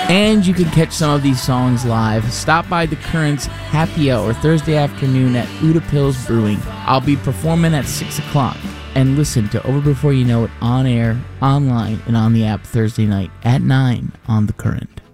And you can catch some of these songs live. Stop by The Current's Happy Hour Thursday afternoon at Uda Pills Brewing. I'll be performing at 6 o'clock. And listen to Over Before You Know It on air, online, and on the app Thursday night at 9 on The Current.